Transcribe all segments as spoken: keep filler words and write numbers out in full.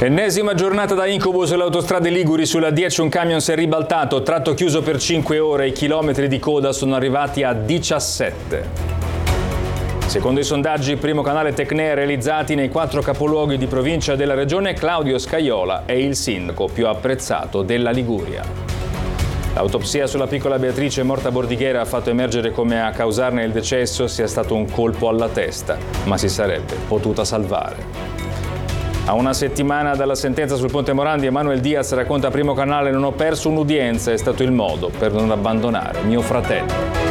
Ennesima giornata da incubo sulle autostrade liguri. Sulla dieci un camion si è ribaltato, tratto chiuso per cinque ore, i chilometri di coda sono arrivati a diciassette. Secondo i sondaggi Primo Canale Tecnea realizzati nei quattro capoluoghi di provincia della regione, Claudio Scajola è il sindaco più apprezzato della Liguria. L'autopsia sulla piccola Beatrice morta a Bordighera ha fatto emergere come a causarne il decesso sia stato un colpo alla testa, ma si sarebbe potuta salvare. A una settimana dalla sentenza sul Ponte Morandi, Emanuel Diaz racconta a Primo Canale: non ho perso un'udienza, è stato il modo per non abbandonare mio fratello.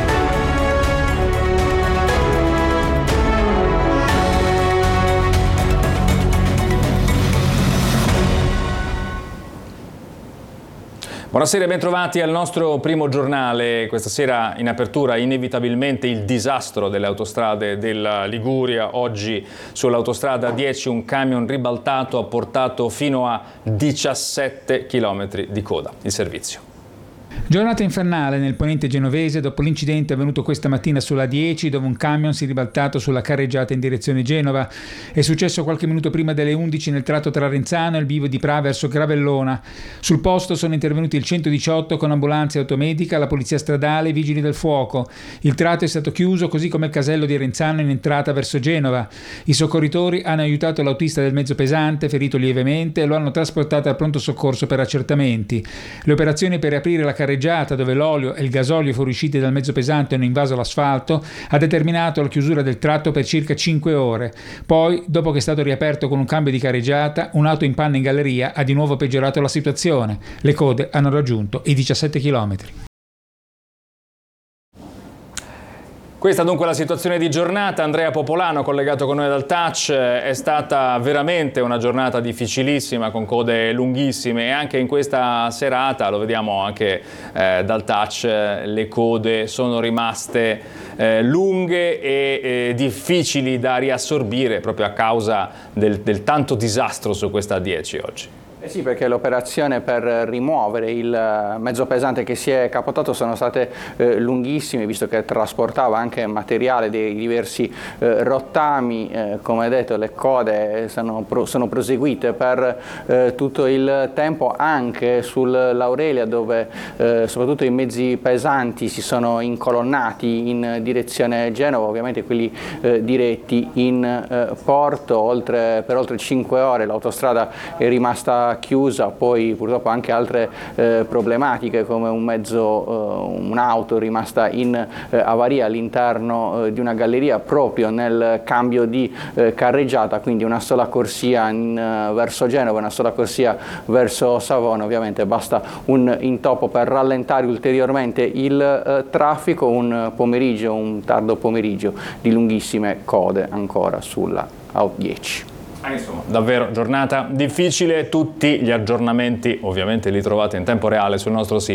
Buonasera e bentrovati al nostro primo giornale. Questa sera in apertura inevitabilmente il disastro delle autostrade della Liguria. Oggi sull'autostrada dieci un camion ribaltato ha portato fino a diciassette chilometri di coda. Il servizio. Giornata infernale nel ponente genovese dopo l'incidente avvenuto questa mattina sulla dieci, dove un camion si è ribaltato sulla carreggiata in direzione Genova. È successo qualche minuto prima delle undici nel tratto tra Renzano e il bivio di Pra verso Gravellona. Sul posto sono intervenuti il centodiciotto con ambulanza e automedica, la polizia stradale e i vigili del fuoco. Il tratto è stato chiuso, così come il casello di Renzano in entrata verso Genova. I soccorritori hanno aiutato l'autista del mezzo pesante, ferito lievemente, e lo hanno trasportato al pronto soccorso per accertamenti. Le operazioni per riaprire la carreggiata, dove l'olio e il gasolio fuoriusciti dal mezzo pesante hanno invaso l'asfalto, ha determinato la chiusura del tratto per circa cinque ore. Poi, dopo che è stato riaperto con un cambio di carreggiata, un'auto in panne in galleria ha di nuovo peggiorato la situazione. Le code hanno raggiunto i diciassette chilometri. Questa dunque la situazione di giornata. Andrea Popolano, collegato con noi dal touch. È stata veramente una giornata difficilissima, con code lunghissime, e anche in questa serata, lo vediamo anche eh, dal touch, le code sono rimaste eh, lunghe e eh, difficili da riassorbire proprio a causa del, del tanto disastro su questa A dieci oggi. Eh sì, perché l'operazione per rimuovere il mezzo pesante che si è capotato sono state eh, lunghissime, visto che trasportava anche materiale dei diversi eh, rottami. Eh, come detto, le code sono, pro, sono proseguite per eh, tutto il tempo, anche sull'Aurelia, dove eh, soprattutto i mezzi pesanti si sono incolonnati in direzione Genova, ovviamente quelli eh, diretti in eh, porto. Oltre, per oltre cinque ore l'autostrada è rimasta chiusa, poi purtroppo anche altre eh, problematiche, come un mezzo, eh, un'auto rimasta in eh, avaria all'interno eh, di una galleria proprio nel cambio di eh, carreggiata, quindi una sola corsia in, eh, verso Genova, una sola corsia verso Savona. Ovviamente basta un intoppo per rallentare ulteriormente il eh, traffico. Un pomeriggio, un tardo pomeriggio di lunghissime code ancora sulla A dieci. Ah, insomma, davvero giornata difficile. Tutti gli aggiornamenti ovviamente li trovate in tempo reale sul nostro sito.